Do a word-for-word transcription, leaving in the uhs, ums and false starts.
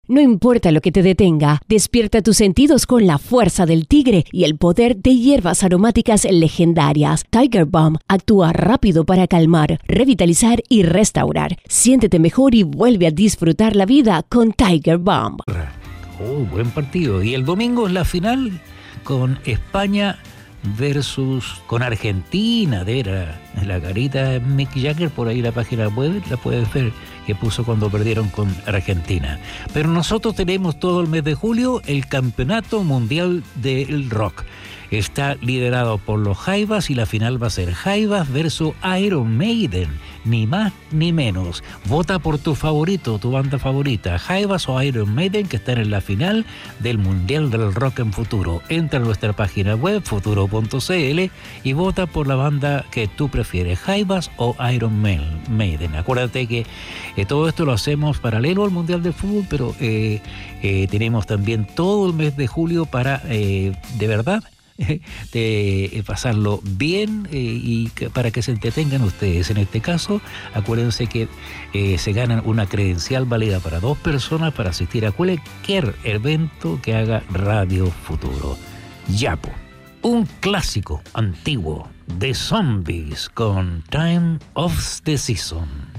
No importa lo que te detenga, despierta tus sentidos con la fuerza del tigre y el poder de hierbas aromáticas legendarias. Tiger Balm actúa rápido para calmar, revitalizar y restaurar. Siéntete mejor y vuelve a disfrutar la vida con Tiger Balm. Oh, buen partido. Y el domingo es la final con España versus con Argentina. De era la carita de Mick Jagger por ahí, la página web la puedes ver, que puso cuando perdieron con Argentina. Pero nosotros tenemos todo el mes de julio el Campeonato Mundial del Rock. Está liderado por los Jaivas y la final va a ser Jaivas versus Iron Maiden, ni más ni menos. Vota por tu favorito, tu banda favorita, Jaivas o Iron Maiden, que están en la final del Mundial del Rock en Futuro. Entra a nuestra página web futuro punto c l y vota por la banda que tú prefieres, Jaivas o Iron Maiden. Acuérdate que eh, todo esto lo hacemos paralelo al Mundial de Fútbol, pero eh, eh, tenemos también todo el mes de julio para, eh, de verdad, de pasarlo bien eh, y que, para que se entretengan ustedes. En este caso, acuérdense que eh, se ganan una credencial válida para dos personas para asistir a cualquier evento que haga Radio Futuro. Yapo, un clásico antiguo de Zombies con Time of the Season.